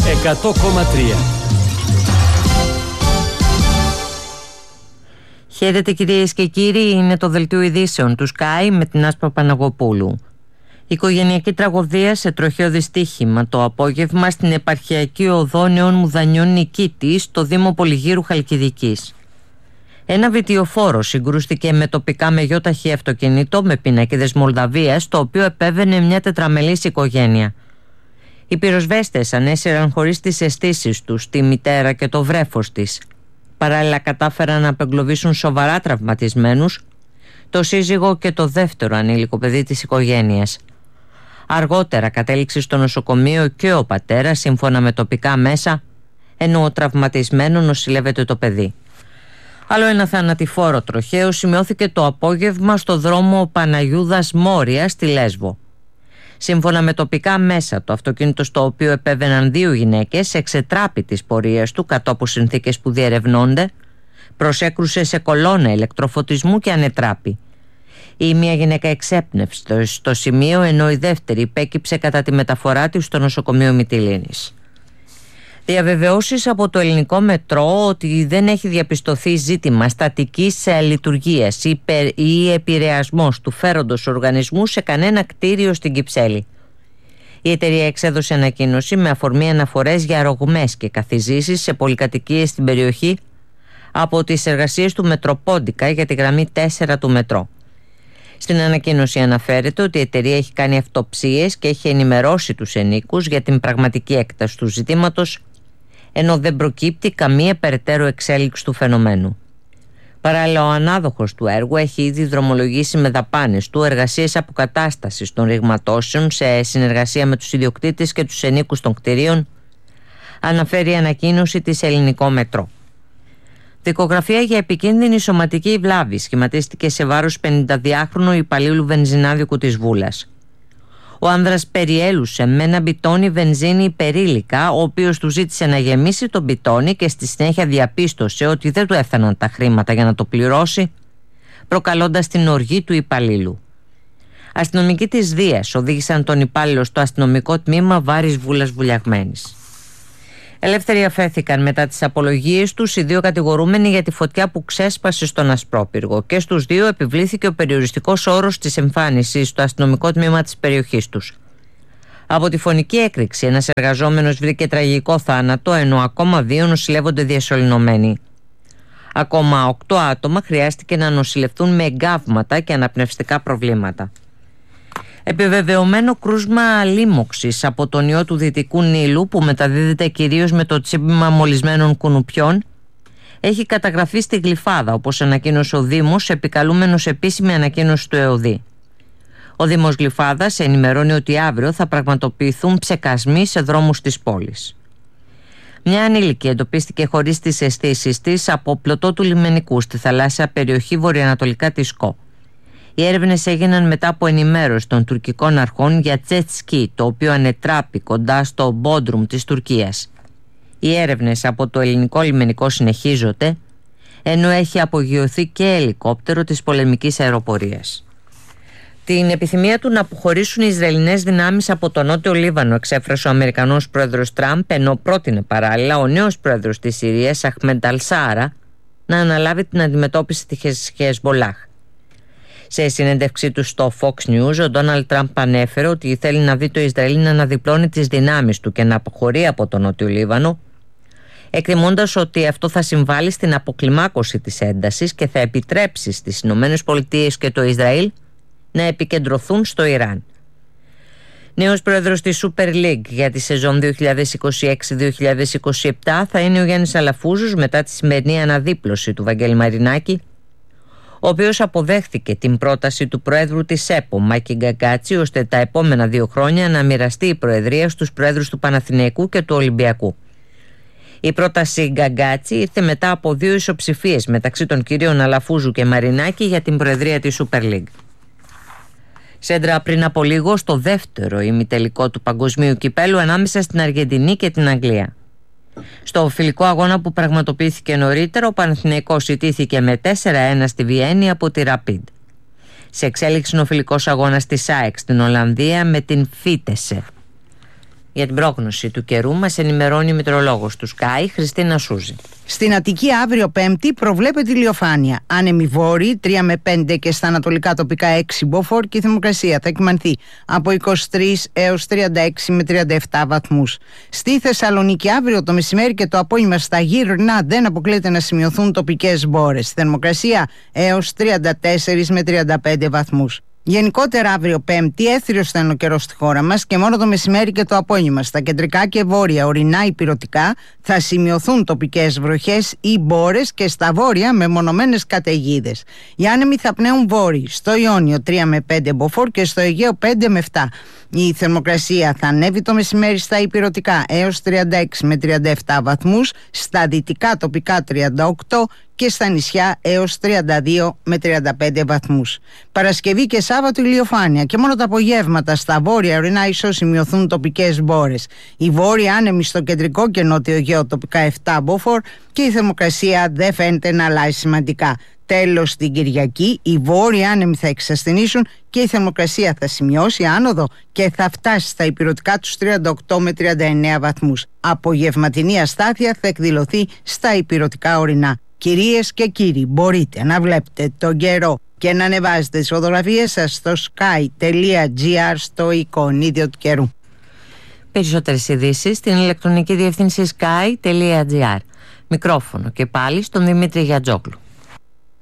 100,3. Χαίρετε κυρίες και κύριοι, είναι το δελτίο ειδήσεων του Sky με την Άσπα Παναγοπούλου. Οικογενειακή τραγωδία σε τροχαίο δυστύχημα το απόγευμα στην επαρχιακή οδό Νέων Μουδανιών Νικήτης στο Δήμο Πολυγύρου Χαλκιδικής. Ένα βιτιοφόρο συγκρούστηκε με τοπικά μεγιόταχη αυτοκίνητο με πινακίδες Μολδαβίας, το οποίο επέβαινε μια τετραμελής οικογένεια. Οι πυροσβέστες ανέσυραν χωρίς τις αισθήσεις τους τη μητέρα και το βρέφος της. Παράλληλα κατάφεραν να απεγκλωβίσουν σοβαρά τραυματισμένους, το σύζυγο και το δεύτερο ανήλικο παιδί της οικογένειας. Αργότερα κατέληξε στο νοσοκομείο και ο πατέρας, σύμφωνα με τοπικά μέσα, ενώ ο τραυματισμένο νοσηλεύεται το παιδί. Άλλο ένα θανατηφόρο τροχαίο σημειώθηκε το απόγευμα στο δρόμο Παναγιούδας Μόρια στη Λέσβο. Σύμφωνα με τοπικά μέσα, το αυτοκίνητο στο οποίο επέβαιναν δύο γυναίκες εξετράπη της πορείας του κατ' από συνθήκες που διερευνώνται, προσέκρουσε σε κολόνα ηλεκτροφωτισμού και ανετράπη. Η μία γυναίκα εξέπνευσε στο σημείο, ενώ η δεύτερη υπέκυψε κατά τη μεταφορά της στο νοσοκομείο Μυτιλήνης. Διαβεβαιώσεις από το ελληνικό μετρό ότι δεν έχει διαπιστωθεί ζήτημα στατικής λειτουργίας ή επηρεασμός του φέροντος οργανισμού σε κανένα κτίριο στην Κυψέλη. Η εταιρεία εξέδωσε ανακοίνωση με αφορμή αναφορές για ρογμές και καθιζήσεις σε πολυκατοικίες στην περιοχή από τις εργασίες του Μετροπόντικα για τη γραμμή 4 του μετρό. Στην ανακοίνωση αναφέρεται ότι η εταιρεία έχει κάνει αυτοψίες και έχει ενημερώσει τους ενοίκους για την πραγματική έκταση του ζητήματος, ενώ δεν προκύπτει καμία περαιτέρω εξέλιξη του φαινομένου. Παράλληλα, ο ανάδοχος του έργου έχει ήδη δρομολογήσει με δαπάνες του εργασίες αποκατάστασης των ρηγματώσεων σε συνεργασία με τους ιδιοκτήτες και τους ενοίκους των κτηρίων, αναφέρει η ανακοίνωση της Ελληνικό Μετρό. Δικογραφία για επικίνδυνη σωματική βλάβη σχηματίστηκε σε βάρος 52χρονου υπαλλήλου βενζινάδιοκου της Βούλας. Ο άνδρας περιέλουσε με ένα μπιτόνι βενζίνη υπερήλικα, ο οποίος του ζήτησε να γεμίσει το μπιτόνι και στη συνέχεια διαπίστωσε ότι δεν του έφταναν τα χρήματα για να το πληρώσει, προκαλώντας την οργή του υπαλλήλου. Αστυνομικοί της Δίας οδήγησαν τον υπάλληλο στο αστυνομικό τμήμα Βάρης Βούλας Βουλιαγμένης. Ελεύθεροι αφέθηκαν μετά τις απολογίες τους οι δύο κατηγορούμενοι για τη φωτιά που ξέσπασε στον Ασπρόπυργο, και στους δύο επιβλήθηκε ο περιοριστικός όρος της εμφάνισης στο αστυνομικό τμήμα της περιοχής τους. Από τη φωνική έκρηξη ένας εργαζόμενος βρήκε τραγικό θάνατο, ενώ ακόμα δύο νοσηλεύονται διασωληνωμένοι. Ακόμα 8 άτομα χρειάστηκε να νοσηλευτούν με εγκάβματα και αναπνευστικά προβλήματα. Επιβεβαιωμένο κρούσμα λίμωξης από τον ιό του Δυτικού Νείλου, που μεταδίδεται κυρίως με το τσίπημα μολυσμένων κουνουπιών, έχει καταγραφεί στη Γλυφάδα, όπως ανακοίνωσε ο Δήμος, επικαλούμενος επίσημη ανακοίνωση του ΕΟΔΗ. Ο Δήμος Γλυφάδας ενημερώνει ότι αύριο θα πραγματοποιηθούν ψεκασμοί σε δρόμους της πόλης. Μια ανήλικη εντοπίστηκε χωρίς τις αισθήσεις της από πλωτό του λιμενικού στη θαλάσσια περιοχή βορειοανατολικά της ΣΚΟ. Οι έρευνες έγιναν μετά από ενημέρωση των τουρκικών αρχών για τζετ σκι, το οποίο ανετράπη κοντά στο Μπόντρουμ της Τουρκίας. Οι έρευνες από το ελληνικό λιμενικό συνεχίζονται, ενώ έχει απογειωθεί και ελικόπτερο της πολεμικής αεροπορίας. Την επιθυμία του να αποχωρήσουν οι Ισραηλινές δυνάμεις από το Νότιο Λίβανο εξέφρασε ο Αμερικανός πρόεδρος Τραμπ, ενώ πρότεινε παράλληλα ο νέος πρόεδρος της Συρίας, Αχμέντ Αλ-Σάρα, να αναλάβει την αντιμετώπιση της Χεσμπολάχ. Σε συνέντευξή του στο Fox News, ο Ντόναλντ Τραμπ ανέφερε ότι θέλει να δει το Ισραήλ να αναδιπλώνει τις δυνάμεις του και να αποχωρεί από το Νότιο Λίβανο, εκτιμώντας ότι αυτό θα συμβάλλει στην αποκλιμάκωση της έντασης και θα επιτρέψει στις ΗΠΑ και το Ισραήλ να επικεντρωθούν στο Ιράν. Νέος πρόεδρος της Super League για τη σεζόν 2026-2027 θα είναι ο Γιάννης Αλαφούζος, μετά τη σημερινή αναδίπλωση του Βαγγέλη Μαρινάκη, ο οποίος αποδέχθηκε την πρόταση του Προέδρου της ΕΠΟ, Μάκη Γκαγκάτση, ώστε τα επόμενα 2 χρόνια να μοιραστεί η Προεδρία στους Προέδρους του Παναθηναϊκού και του Ολυμπιακού. Η πρόταση Γκαγκάτση ήρθε μετά από 2 ισοψηφίες μεταξύ των κυρίων Αλαφούζου και Μαρινάκη για την Προεδρία της Super League. Σέντρα πριν από λίγο στο δεύτερο ημιτελικό του Παγκοσμίου Κυπέλου ανάμεσα στην Αργεντινή και την Αγγλία. Στο φιλικό αγώνα που πραγματοποιήθηκε νωρίτερα, ο Παναθηναϊκός ιτήθηκε με 4-1 στη Βιέννη από τη Rapid. Σε εξέλιξη είναι ο φιλικός αγώνας της ΑΕΚ στην Ολλανδία με την Φίτεσε. Για την πρόγνωση του καιρού μας ενημερώνει η μετεωρολόγος του Sky, Χριστίνα Σούζη. Στην Αττική αύριο Πέμπτη προβλέπεται ηλιοφάνεια. Άνεμοι βόρειοι 3 με 5 και στα ανατολικά τοπικά 6 μποφόρ και η θερμοκρασία θα κυμανθεί από 23 έως 36 με 37 βαθμούς. Στη Θεσσαλονίκη αύριο το μεσημέρι και το απόγευμα στα γύρνα δεν αποκλείεται να σημειωθούν τοπικές μπόρες. Θερμοκρασία έως 34 με 35 βαθμούς. Γενικότερα αύριο Πέμπτη έθριος θα είναι ο καιρός στη χώρα μας και μόνο το μεσημέρι και το απόγευμα στα κεντρικά και βόρεια ορεινά υπηρωτικά θα σημειωθούν τοπικές βροχές ή μπόρες και στα βόρεια μεμονωμένες καταιγίδες. Οι άνεμοι θα πνέουν βόρειοι, στο Ιόνιο 3 με 5 μποφόρ και στο Αιγαίο 5 με 7. Η θερμοκρασία θα ανέβει το μεσημέρι στα υπηρωτικά έως 36 με 37 βαθμούς, στα δυτικά τοπικά 38 και στα νησιά έως 32 με 35 βαθμούς. Παρασκευή και Σάββατο ηλιοφάνεια και μόνο τα απογεύματα στα βόρεια ορεινά ίσως σημειωθούν τοπικές μπόρες. Οι βόρειοι άνεμοι στο κεντρικό και νότιο Αιγαίο τοπικά 7 μποφόρ και η θερμοκρασία δεν φαίνεται να αλλάζει σημαντικά. Τέλος, την Κυριακή οι βόρειοι άνεμοι θα εξασθενήσουν και η θερμοκρασία θα σημειώσει άνοδο και θα φτάσει στα υπηρωτικά τους 38 με 39 βαθμούς. Απογευματινή αστάθεια θα εκδηλωθεί στα υπηρωτικά ορεινά. Κυρίες και κύριοι, μπορείτε να βλέπετε τον καιρό και να ανεβάζετε τις φωτογραφίες σας στο sky.gr στο εικονίδιο του καιρού. Περισσότερες ειδήσεις στην ηλεκτρονική διεύθυνση sky.gr. Μικρόφωνο και πάλι στον Δημήτρη Γιατζόγλου.